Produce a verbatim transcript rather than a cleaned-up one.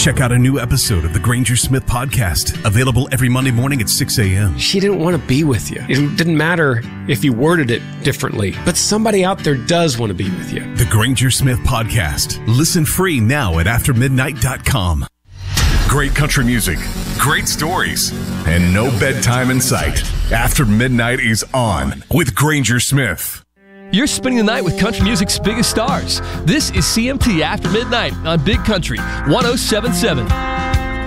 Check out a new episode of the Granger Smith Podcast, available every Monday morning at six a.m. She didn't want to be with you. It didn't matter if you worded it differently, but somebody out there does want to be with you. The Granger Smith Podcast. Listen free now at after midnight dot com. Great country music, great stories, and no bedtime in sight. After Midnight is on with Granger Smith. You're spending the night with country music's biggest stars. This is C M T After Midnight on Big Country one oh seven point seven.